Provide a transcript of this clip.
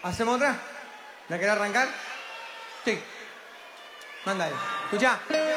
¿Hacemos otra? ¿La querés arrancar? Sí. Mándale. Escuchá.